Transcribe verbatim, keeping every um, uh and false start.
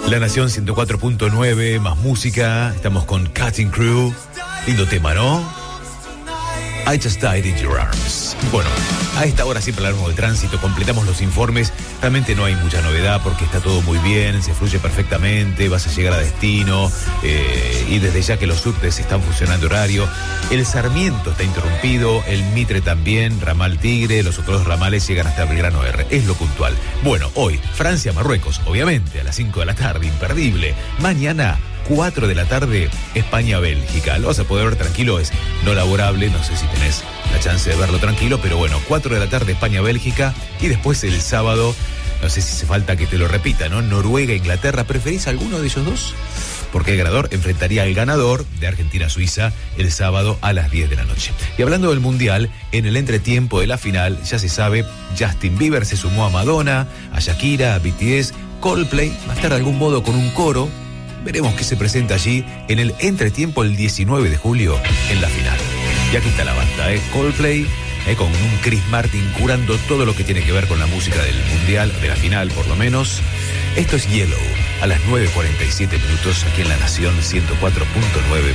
La Nación ciento cuatro punto nueve, más música. Estamos con Cutting Crew. Lindo tema, ¿no? I Just Died in Your Arms. Bueno, a esta hora siempre hablamos del tránsito, completamos los informes. Realmente no hay mucha novedad porque está todo muy bien, se fluye perfectamente, vas a llegar a destino eh, y desde ya que los subtes están funcionando horario. El Sarmiento está interrumpido, el Mitre también, ramal Tigre, los otros ramales llegan hasta Belgrano R. Es lo puntual. Bueno, hoy, Francia-Marruecos, obviamente, a las cinco de la tarde, imperdible. Mañana, cuatro de la tarde, España-Bélgica. Lo vas a poder ver tranquilo, es no laborable, no sé si tenés la chance de verlo tranquilo, pero bueno, cuatro de la tarde, España-Bélgica, y después el sábado, no sé si hace falta que te lo repita, ¿no? Noruega-Inglaterra, ¿preferís alguno de ellos dos? Porque el ganador enfrentaría al ganador de Argentina-Suiza el sábado a las diez de la noche. Y hablando del Mundial, en el entretiempo de la final, ya se sabe, Justin Bieber se sumó a Madonna, a Shakira, a B T S, Coldplay, va a estar de algún modo con un coro. Veremos qué se presenta allí en el entretiempo el diecinueve de julio en la final. Y aquí está la banda, ¿eh? Coldplay, ¿eh? Con un Chris Martin curando todo lo que tiene que ver con la música del Mundial, de la final por lo menos. Esto es Yellow, a las nueve cuarenta y siete minutos aquí en La Nación ciento cuatro punto nueve.